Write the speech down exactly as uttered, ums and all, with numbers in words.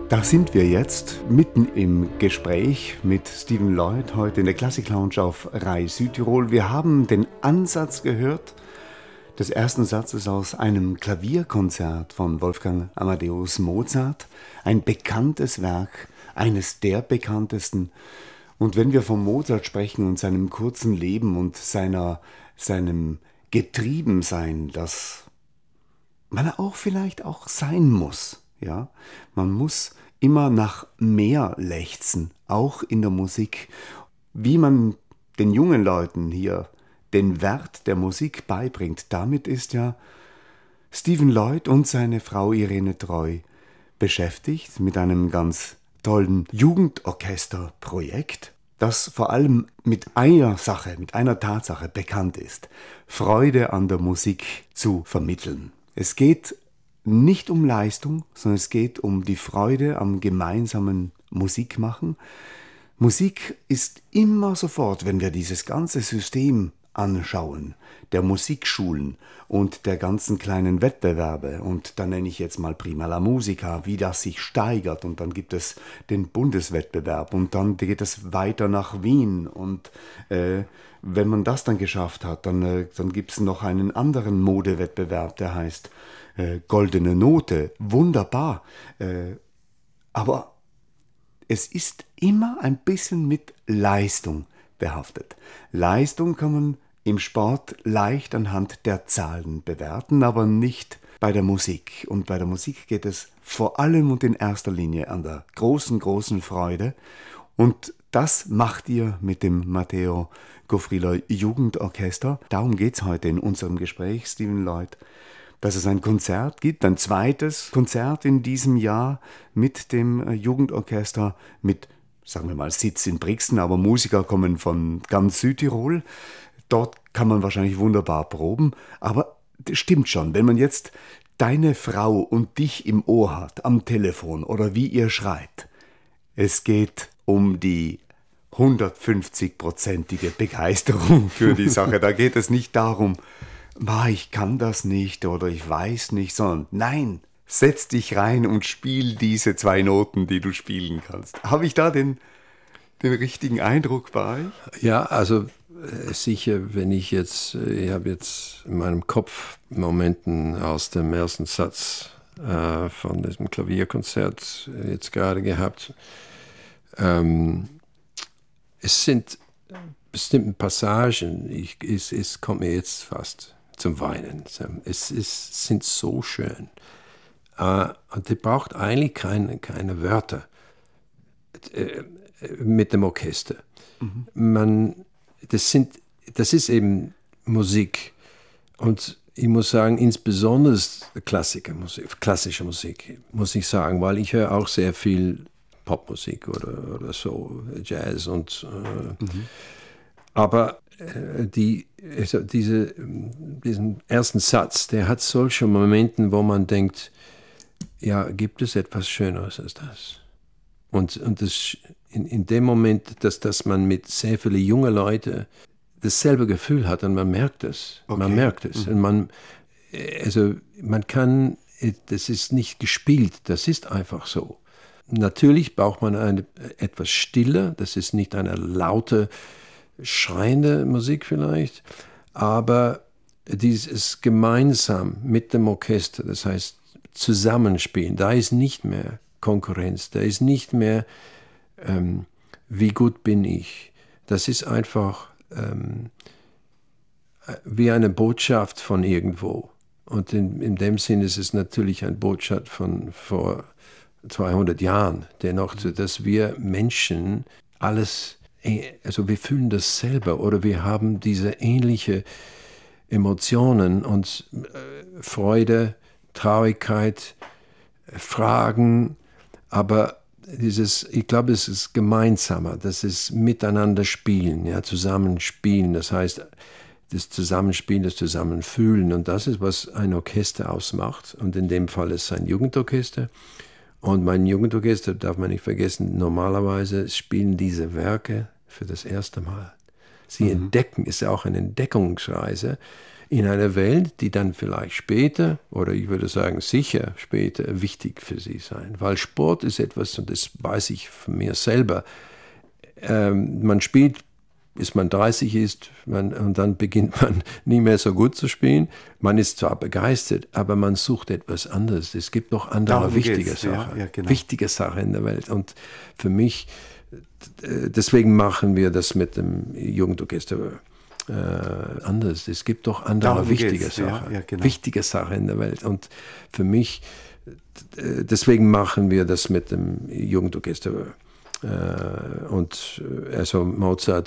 Da sind wir jetzt mitten im Gespräch mit Stephen Lloyd, heute in der Classic Lounge auf Rai Südtirol. Wir haben den Ansatz gehört des ersten Satzes aus einem Klavierkonzert von Wolfgang Amadeus Mozart. Ein bekanntes Werk, eines der bekanntesten. Und wenn wir von Mozart sprechen und seinem kurzen Leben und seiner, seinem Getriebensein, das man auch vielleicht auch sein muss, ja, man muss immer nach mehr lechzen, auch in der Musik. Wie man den jungen Leuten hier den Wert der Musik beibringt, damit ist ja Stephen Lloyd und seine Frau Irene Treu beschäftigt mit einem ganz tollen Jugendorchesterprojekt, das vor allem mit einer Sache, mit einer Tatsache bekannt ist: Freude an der Musik zu vermitteln. Es geht nicht um Leistung, sondern es geht um die Freude am gemeinsamen Musikmachen. Musik ist immer sofort, wenn wir dieses ganze System anschauen, der Musikschulen und der ganzen kleinen Wettbewerbe, und da nenne ich jetzt mal Prima la Musica, wie das sich steigert, und dann gibt es den Bundeswettbewerb und dann geht es weiter nach Wien, und äh, wenn man das dann geschafft hat, dann, äh, dann gibt es noch einen anderen Modewettbewerb, der heißt äh, Goldene Note, wunderbar, äh, aber es ist immer ein bisschen mit Leistung behaftet. Leistung kann man im Sport leicht anhand der Zahlen bewerten, aber nicht bei der Musik. Und bei der Musik geht es vor allem und in erster Linie an der großen, großen Freude. Und das macht ihr mit dem Matteo Gofrilo Jugendorchester. Darum geht es heute in unserem Gespräch, Stephen Lloyd, dass es ein Konzert gibt, ein zweites Konzert in diesem Jahr mit dem Jugendorchester, mit, sagen wir mal, Sitz in Brixen, aber Musiker kommen von ganz Südtirol. Dort kann man wahrscheinlich wunderbar proben, aber das stimmt schon, wenn man jetzt deine Frau und dich im Ohr hat, am Telefon oder wie ihr schreibt, es geht um die hundertfünfzig-prozentige Begeisterung für die Sache. Da geht es nicht darum, ich kann das nicht oder ich weiß nicht, sondern nein, setz dich rein und spiel diese zwei Noten, die du spielen kannst. Habe ich da den, den richtigen Eindruck bei euch? Ja, also äh, sicher, wenn ich jetzt, äh, ich habe jetzt in meinem Kopf Momenten aus dem ersten Satz äh, von diesem Klavierkonzert äh, jetzt gerade gehabt. Ähm, es sind bestimmte Passagen, ich, es, es kommt mir jetzt fast zum Weinen. Es ist, sind so schön. Uh, und die braucht eigentlich keine, keine Wörter äh, mit dem Orchester. Mhm. Man, das, sind, das ist eben Musik. Und ich muss sagen, insbesondere Klassikermusik, klassische Musik, muss ich sagen, weil ich höre auch sehr viel Popmusik oder, oder so, Jazz und äh, mhm. aber Die, also diese, diesen ersten Satz, der hat solche Momente, wo man denkt, ja, gibt es etwas Schöneres als das? Und, und das, in, in dem Moment, dass, dass man mit sehr vielen jungen Leuten dasselbe Gefühl hat, und man merkt es, okay. man merkt es. Mhm. Und man, also man kann, das ist nicht gespielt, das ist einfach so. Natürlich braucht man eine, etwas Stille, das ist nicht eine laute, schreiende Musik vielleicht, aber dieses gemeinsam mit dem Orchester, das heißt Zusammenspielen, da ist nicht mehr Konkurrenz, da ist nicht mehr, ähm, wie gut bin ich. Das ist einfach ähm, wie eine Botschaft von irgendwo. Und in, in dem Sinn ist es natürlich eine Botschaft von vor zweihundert Jahren, dennoch, dass wir Menschen alles, also wir fühlen das selber oder wir haben diese ähnliche Emotionen und äh, Freude, Traurigkeit, Fragen, aber dieses, ich glaube, es ist gemeinsamer, das ist miteinander spielen, ja, zusammen spielen, das heißt, das Zusammenspielen, das Zusammenfühlen, und das ist, was ein Orchester ausmacht, und in dem Fall ist es ein Jugendorchester. Und mein Jugendorchester, darf man nicht vergessen, normalerweise spielen diese Werke für das erste Mal. Sie mhm. entdecken, ist ja auch eine Entdeckungsreise. in einer Welt, die dann vielleicht später, oder ich würde sagen sicher später, wichtig für sie sein. Weil Sport ist etwas, und das weiß ich von mir selber, ähm, man spielt, bis man dreißig ist, man, und dann beginnt man nie mehr so gut zu spielen. Man ist zwar begeistert, aber man sucht etwas anderes. Es gibt noch andere Darum wichtige geht's. Sachen, Ja, ja, genau. wichtige Sachen in der Welt. Und für mich, deswegen machen wir das mit dem Jugendorchester äh, anders. Es gibt doch andere Darum wichtige geht's. Sachen, Ja, ja, genau. wichtige Sachen in der Welt. Und für mich, deswegen machen wir das mit dem Jugendorchester. Äh, und also Mozart